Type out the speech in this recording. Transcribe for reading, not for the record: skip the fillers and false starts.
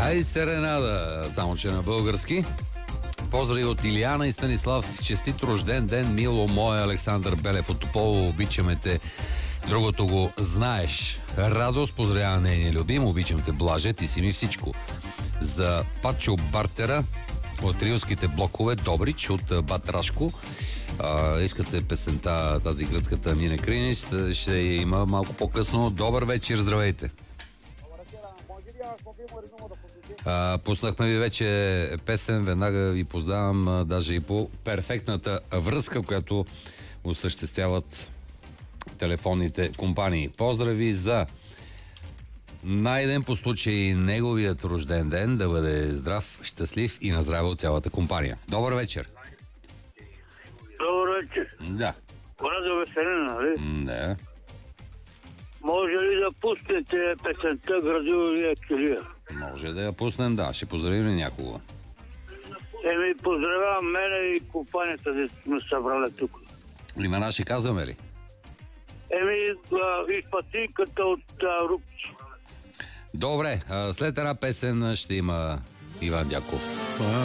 Ай, Серенада, само че на български. Поздрави от Илияна и Станислав. Честит рожден ден, мило мое, Александър Белев от Тополо. Обичаме те. Другото го знаеш. Радост, поздравява нейния любим. Обичам те, Блаже, ти си ми всичко. За Пачо Бартера от Рилските блокове, Добрич от Батрашко. Искате песента, тази гръцката Мине Криниш, ще има малко по-късно. Добър вечер, здравейте! Пуснахме ви вече песен, веднага ви познавам даже и по перфектната връзка, която осъществяват телефонните компании. Поздрави за Найден, по случай неговият рожден ден, да бъде здрав, щастлив и на здраве от цялата компания. Добър вечер! Добър вечер. Да. Радио Веселина, нали? Да. Може ли да пуснете песента Градивия Килия? Може да я пуснем, да. Ще поздравим ли някого? Поздравявам мене и компанията, да сме събрали тук. Имена ще казваме ли? Изпатинката от Рупчи. Добре, след една песен ще има Иван Дяков.